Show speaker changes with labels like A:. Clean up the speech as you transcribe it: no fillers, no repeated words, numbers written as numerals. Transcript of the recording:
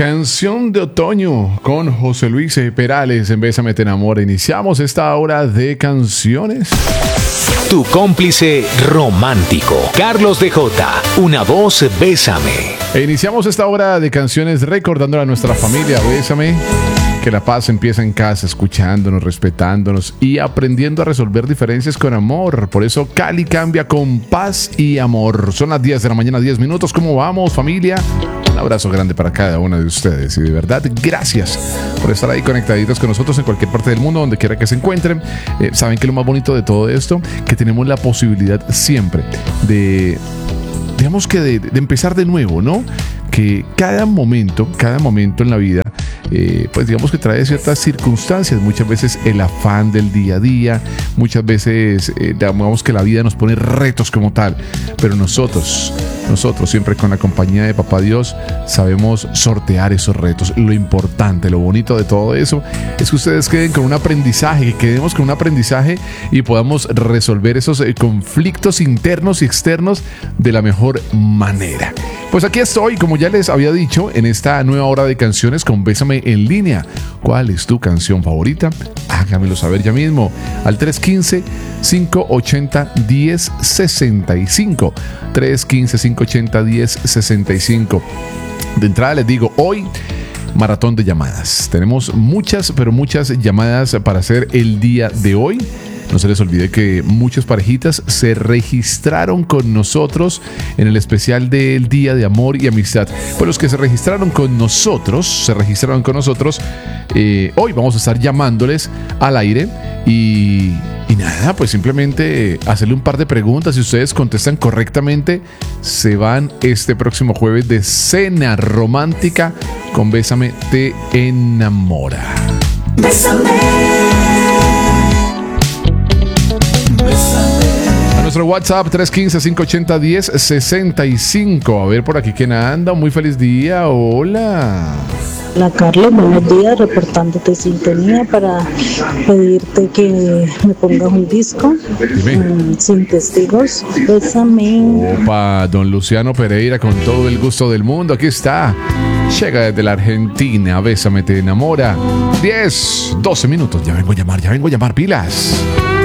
A: Canción de otoño con José Luis Perales en Bésame Te Enamora. Iniciamos esta hora de canciones.
B: Tu cómplice romántico, Carlos DJ, una voz Bésame.
A: E iniciamos esta hora de canciones recordándole a nuestra familia Bésame que la paz empieza en casa, escuchándonos, respetándonos y aprendiendo a resolver diferencias con amor. Por eso Cali cambia con paz y amor. Son las 10 de la mañana, 10 minutos. ¿Cómo vamos, familia? Un abrazo grande para cada uno de ustedes y de verdad, gracias por estar ahí conectaditos con nosotros en cualquier parte del mundo, donde quiera que se encuentren. Saben que lo más bonito de todo esto, que tenemos la posibilidad siempre de, digamos que de empezar de nuevo, ¿no? Que cada momento en la vida, pues digamos que trae ciertas circunstancias, muchas veces el afán del día a día, muchas veces digamos que la vida nos pone retos como tal, pero nosotros siempre con la compañía de Papá Dios sabemos sortear esos retos. Lo importante, lo bonito de todo eso es que ustedes queden con un aprendizaje, que quedemos con un aprendizaje y podamos resolver esos conflictos internos y externos de la mejor manera. Pues aquí estoy, como ya les había dicho, en esta nueva hora de canciones con Bésame en línea. ¿Cuál es tu canción favorita? Hágamelo saber ya mismo al 315-580-1065. 315-580-1065. De entrada les digo, hoy maratón de llamadas. Tenemos muchas, pero muchas llamadas para hacer el día de hoy. No se les olvide que muchas parejitas se registraron con nosotros en el especial del Día de Amor y Amistad. Pues los que se registraron con nosotros, hoy vamos a estar llamándoles al aire y nada, pues simplemente hacerle un par de preguntas. Si ustedes contestan correctamente, se van este próximo jueves de cena romántica con Bésame Te Enamora.
C: Bésame.
A: Nuestro WhatsApp 315-580-1065. A ver por aquí quién anda. Muy feliz día. Hola.
D: Hola Carlos, buenos días, reportándote sintonía para pedirte que me pongas un disco. Sin testigos. Bésame.
A: Opa, don Luciano Pereira, con todo el gusto del mundo. Aquí está. Llega desde la Argentina. Bésame Te Enamora. 10, 12 minutos. Ya vengo a llamar pilas.